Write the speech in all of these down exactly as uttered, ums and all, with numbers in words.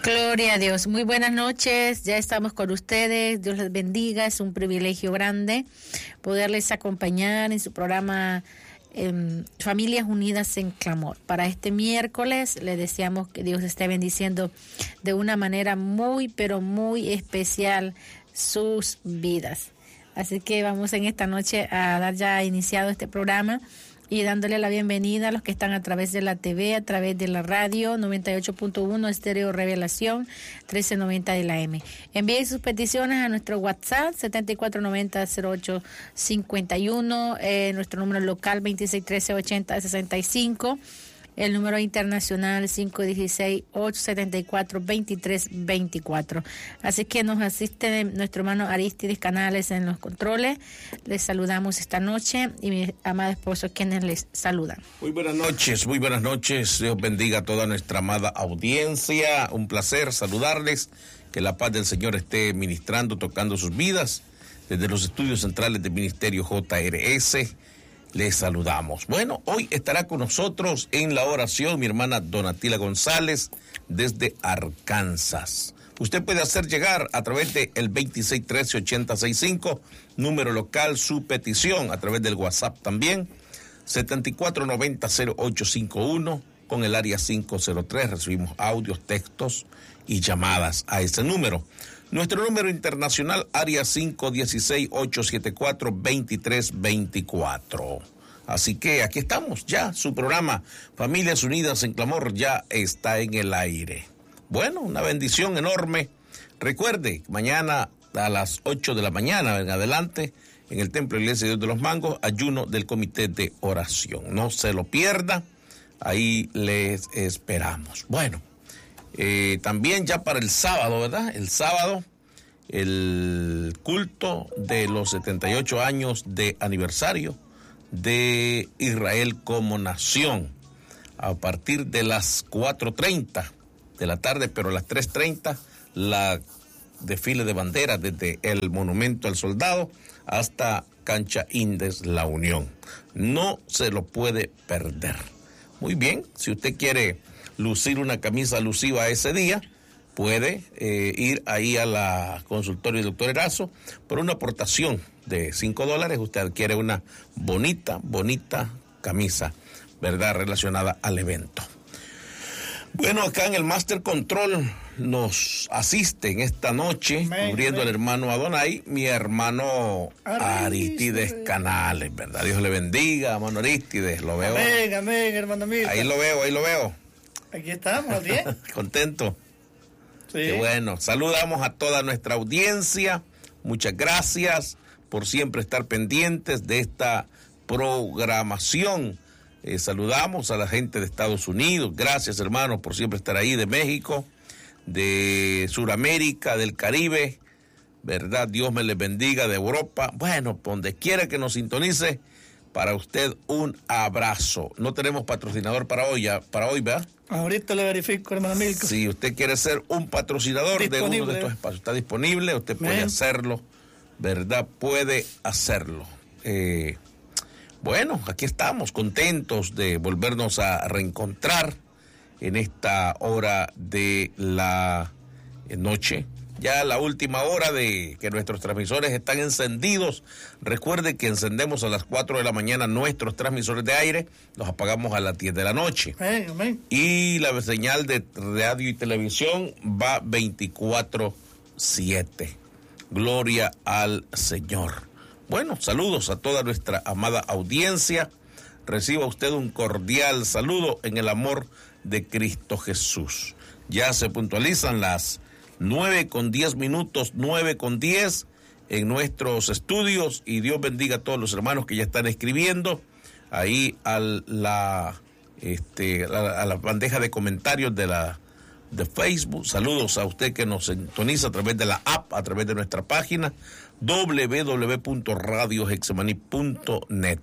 Gloria a Dios. Muy buenas noches. Ya estamos con ustedes. Dios les bendiga. Es un privilegio grande poderles acompañar en su programa eh, Familias Unidas en Clamor. Para este miércoles les deseamos que Dios esté bendiciendo de una manera muy, pero muy especial sus vidas. Así que vamos en esta noche a dar ya iniciado este programa y dándole la bienvenida a los que están a través de la T V, a través de la radio noventa y ocho punto uno Estéreo Revelación trece noventa de la M. Envíen sus peticiones a nuestro WhatsApp setenta y cuatro noventa cero ocho cincuenta y uno, eh, nuestro número local veintiséis trece ochenta sesenta y cinco, el número internacional cinco uno seis ocho siete cuatro dos tres dos cuatro. Así que nos asiste nuestro hermano Aristides Canales en los controles. Les saludamos esta noche y mi amada esposa quienes les saludan. Muy buenas noches, muy buenas noches. Dios bendiga a toda nuestra amada audiencia. Un placer saludarles. Que la paz del Señor esté ministrando, tocando sus vidas. Desde los estudios centrales del Ministerio J R S. Les saludamos. Bueno, hoy estará con nosotros en la oración mi hermana Donatila González desde Arkansas. Usted puede hacer llegar a través del de veintiséis trece ochenta sesenta y cinco, número local, su petición, a través del WhatsApp también, setenta y cuatro noventa cero ocho cincuenta y uno, con el área cinco cero tres, recibimos audios, textos y llamadas a ese número. Nuestro número internacional, área cinco uno seis ocho siete cuatro dos tres dos cuatro. Así que aquí estamos ya, su programa Familias Unidas en Clamor ya está en el aire. Bueno, una bendición enorme. Recuerde, mañana a las ocho de la mañana en adelante, en el Templo Iglesia de Dios de los Mangos, ayuno del Comité de Oración. No se lo pierda, ahí les esperamos. Bueno. Eh, también ya para el sábado, ¿verdad? El sábado, el culto de los setenta y ocho años de aniversario de Israel como nación. A partir de las cuatro treinta de la tarde, pero a las tres treinta, la desfile de banderas desde el Monumento al Soldado hasta Cancha Indes La Unión. No se lo puede perder. Muy bien, si usted quiere lucir una camisa alusiva ese día, puede eh, ir ahí a la consultorio del doctor Erazo por una aportación de cinco dólares. Usted adquiere una bonita, bonita camisa, ¿verdad?, relacionada al evento. Bueno, acá en el Master Control nos asiste en esta noche, amén, cubriendo amén. Al hermano Adonai, mi hermano Aristides Canales, ¿verdad? Dios le bendiga, hermano Aristides, lo veo. Amén, amén, hermano mío. Ahí lo veo, ahí lo veo. Aquí estamos, bien. Contento. Sí. Qué bueno. Saludamos a toda nuestra audiencia. Muchas gracias por siempre estar pendientes de esta programación. Eh, saludamos a la gente de Estados Unidos. Gracias, hermanos, por siempre estar ahí, de México, de Sudamérica, del Caribe, ¿verdad? Dios me les bendiga, de Europa. Bueno, donde quiera que nos sintonice, para usted un abrazo. No tenemos patrocinador para hoy, ya, para hoy, ¿verdad? Ahorita le verifico, hermano Milko. Si usted quiere ser un patrocinador disponible de uno de estos espacios, está disponible, usted puede Bien. hacerlo, ¿verdad? Puede hacerlo. Eh, bueno, aquí estamos, contentos de volvernos a reencontrar en esta hora de la noche. Ya la última hora de que nuestros transmisores están encendidos. Recuerde que encendemos a las cuatro de la mañana nuestros transmisores de aire, los apagamos a las diez de la noche. Amén, amén. Y la señal de radio y televisión va veinticuatro siete. Gloria al Señor. Bueno, saludos a toda nuestra amada audiencia. Reciba usted un cordial saludo en el amor de Cristo Jesús. Ya se puntualizan las nueve con diez minutos, nueve con diez en nuestros estudios, y Dios bendiga a todos los hermanos que ya están escribiendo ahí a la, este, a la, a la bandeja de comentarios de la de Facebook. Saludos a usted que nos sintoniza a través de la app, a través de nuestra página doble u doble u doble u punto radio hexemaní punto net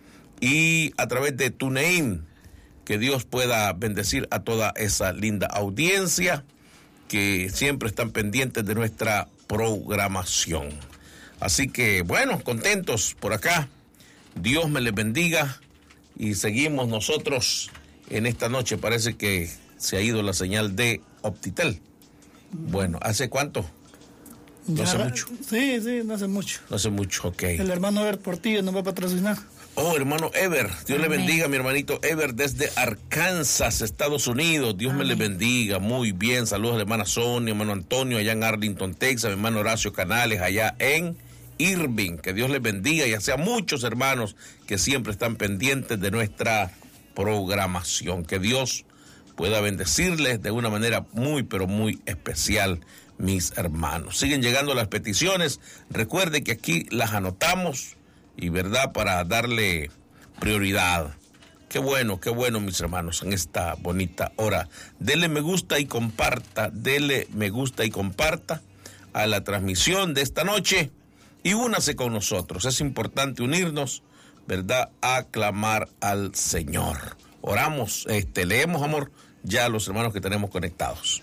y a través de TuneIn. Que Dios pueda bendecir a toda esa linda audiencia que siempre están pendientes de nuestra programación. Así que, bueno, contentos por acá. Dios me les bendiga y seguimos nosotros en esta noche. Parece que se ha ido la señal de Optitel. Bueno, ¿hace cuánto? No Ya, hace mucho. Sí, sí, no hace mucho. No hace mucho, ok. El hermano Ever Portillo nos va a patrocinar. Oh, hermano Ever, Dios Amén. le bendiga, mi hermanito Ever, desde Arkansas, Estados Unidos. Dios Amén. me le bendiga, muy bien. Saludos a la hermana Sonia, hermano Antonio, allá en Arlington, Texas, mi hermano Horacio Canales, allá en Irving. Que Dios les bendiga, y sea muchos hermanos que siempre están pendientes de nuestra programación. Que Dios pueda bendecirles de una manera muy, pero muy especial, mis hermanos. Siguen llegando las peticiones. Recuerde que aquí las anotamos, y verdad, para darle prioridad. Qué bueno, qué bueno, mis hermanos, en esta bonita hora. Dele me gusta y comparta, dele me gusta y comparta a la transmisión de esta noche y únase con nosotros. Es importante unirnos, verdad, a clamar al Señor. Oramos, este, leemos, amor, ya a los hermanos que tenemos conectados.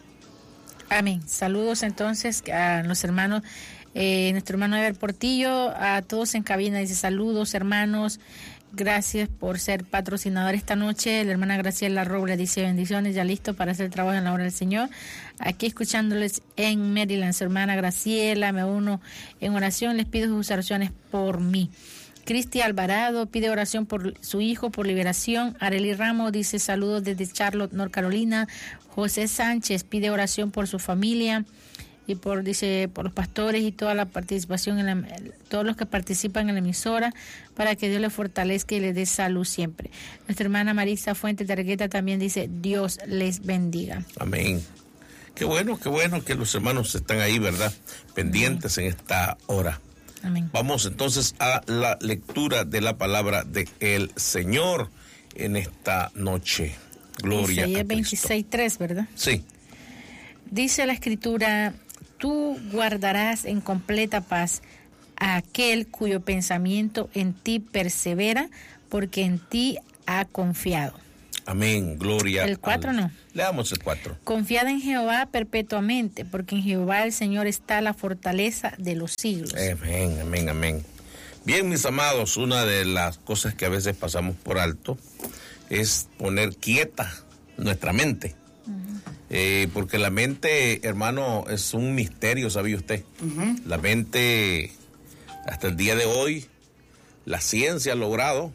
Amén. Saludos entonces a los hermanos, eh, nuestro hermano Ever Portillo, a todos en cabina. Dice saludos, hermanos. Gracias por ser patrocinador esta noche. La hermana Graciela Robles dice bendiciones, ya listo para hacer el trabajo en la obra del Señor. Aquí escuchándoles en Maryland, su hermana Graciela, me uno en oración, les pido sus oraciones por mí. Cristi Alvarado pide oración por su hijo, por liberación. Arely Ramos dice saludos desde Charlotte, North Carolina. José Sánchez pide oración por su familia y por, dice, por los pastores y toda la participación, en la, todos los que participan en la emisora, para que Dios les fortalezca y les dé salud siempre. Nuestra hermana Marisa Fuentes de Argueta también dice Dios les bendiga. Amén. Qué bueno, qué bueno que los hermanos están ahí, ¿verdad? Pendientes en esta hora. Amén. Vamos entonces a la lectura de la palabra del Señor en esta noche. Gloria a Cristo. veintiséis tres, ¿verdad? Sí. Dice la Escritura, tú guardarás en completa paz a aquel cuyo pensamiento en ti persevera, porque en ti ha confiado. Amén, gloria. El cuatro al... no. Leamos el cuatro. Confiad en Jehová perpetuamente, porque en Jehová el Señor está la fortaleza de los siglos. Amén, amén, amén. Bien, mis amados, una de las cosas que a veces pasamos por alto es poner quieta nuestra mente. Uh-huh. eh, porque la mente, hermano, es un misterio, ¿sabía usted? Uh-huh. La mente, hasta el día de hoy, la ciencia ha logrado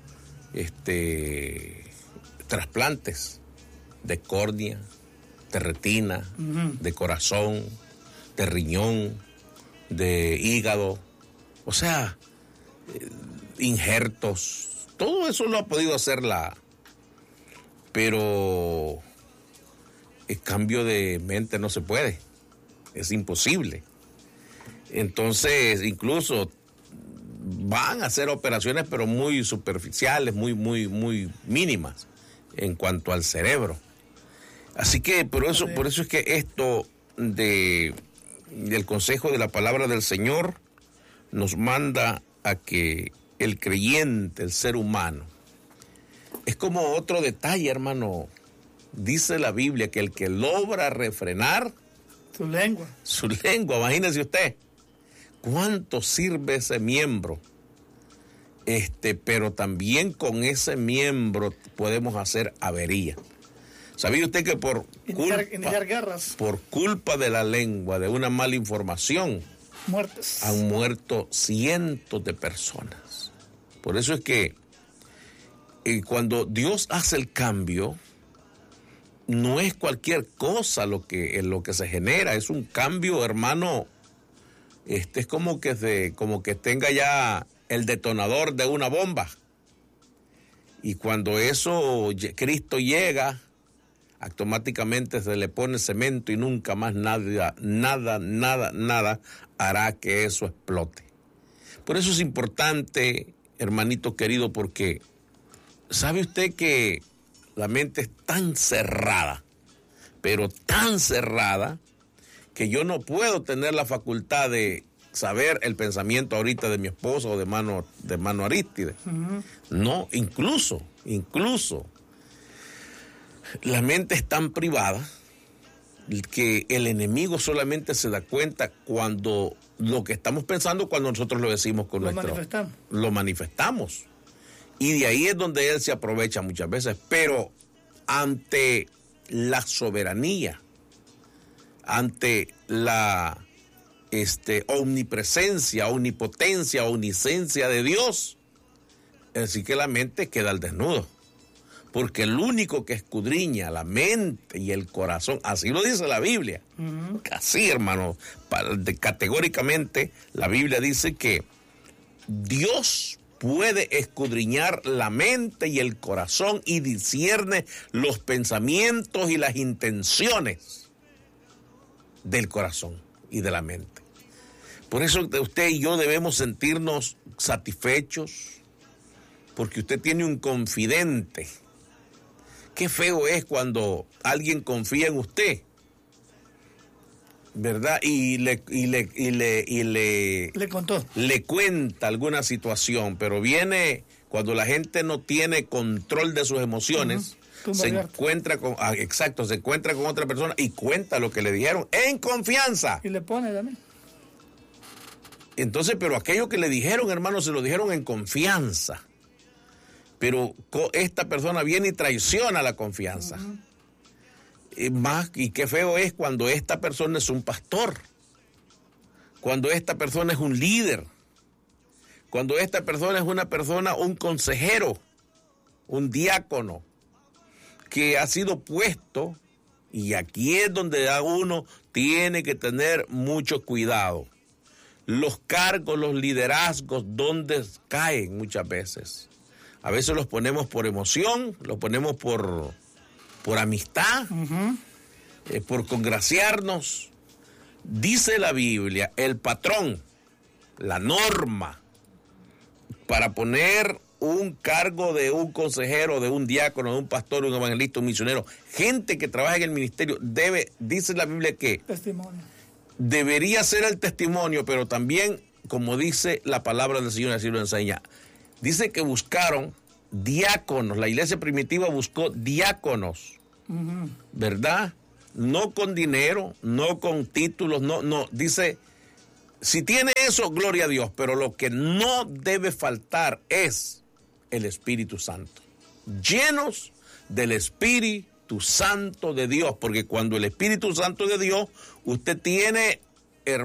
este, trasplantes de córnea, de retina, uh-huh. de corazón, de riñón, de hígado, o sea, eh, injertos. Todo eso lo ha podido hacer la... Pero el cambio de mente no se puede. Es imposible. Entonces, incluso van a hacer operaciones, pero muy superficiales, muy, muy, muy mínimas en cuanto al cerebro. Así que por eso, por eso es que esto de, del consejo de la palabra del Señor nos manda a que el creyente, el ser humano, es como otro detalle, hermano. Dice la Biblia que el que logra refrenar su lengua, su lengua, imagínese usted, cuánto sirve ese miembro. Este, pero también con ese miembro podemos hacer avería. ¿Sabía usted que por culpa, iniciar guerras, por culpa de la lengua, de una mala información, muertes, han muerto cientos de personas? Por eso es que eh, cuando Dios hace el cambio, no es cualquier cosa lo que, lo que se genera, es un cambio, hermano. Este es como que se, como que tenga ya el detonador de una bomba. Y cuando eso, Cristo llega, automáticamente se le pone cemento y nunca más nada, nada, nada, nada hará que eso explote. Por eso es importante, hermanito querido, porque ¿sabe usted que la mente es tan cerrada, pero tan cerrada, que yo no puedo tener la facultad de saber el pensamiento ahorita de mi esposo o de mano, de mano Arístide? Uh-huh. No, incluso, incluso, la mente es tan privada que el enemigo solamente se da cuenta cuando lo que estamos pensando, cuando nosotros lo decimos con lo nuestro... Manifestamos. Lo manifestamos. Y de ahí es donde él se aprovecha muchas veces. Pero ante la soberanía, ante la este, omnipresencia, omnipotencia, omnisciencia de Dios, así que la mente queda al desnudo. Porque el único que escudriña la mente y el corazón, así lo dice la Biblia. Uh-huh. Así, hermano, categóricamente la Biblia dice que Dios puede escudriñar la mente y el corazón y discierne los pensamientos y las intenciones del corazón y de la mente. Por eso usted y yo debemos sentirnos satisfechos, porque usted tiene un confidente. Qué feo es cuando alguien confía en usted, ¿verdad? Y le y le y le y le, le contó. Le cuenta alguna situación, pero viene cuando la gente no tiene control de sus emociones, uh-huh. se encuentra con ah, exacto, se encuentra con otra persona y cuenta lo que le dijeron en confianza. Y le pone también. Entonces, pero aquello que le dijeron, hermano, se lo dijeron en confianza. Pero esta persona viene y traiciona la confianza. Uh-huh. Y más, y qué feo es cuando esta persona es un pastor, cuando esta persona es un líder, cuando esta persona es una persona, un consejero, un diácono, que ha sido puesto, y aquí es donde uno tiene que tener mucho cuidado. Los cargos, los liderazgos, ¿dónde caen muchas veces? A veces los ponemos por emoción, los ponemos por, por amistad, uh-huh. eh, por congraciarnos. Dice la Biblia, el patrón, la norma, para poner un cargo de un consejero, de un diácono, de un pastor, un evangelista, un misionero, gente que trabaja en el ministerio, debe, dice la Biblia que testimonio. Debería ser el testimonio, pero también, como dice la palabra del Señor, así lo enseña, dice que buscaron diáconos, la iglesia primitiva buscó diáconos, uh-huh. ¿verdad? No con dinero, no con títulos, no, no, dice, si tiene eso, gloria a Dios, pero lo que no debe faltar es el Espíritu Santo, llenos del Espíritu Santo de Dios, porque cuando el Espíritu Santo de Dios, usted tiene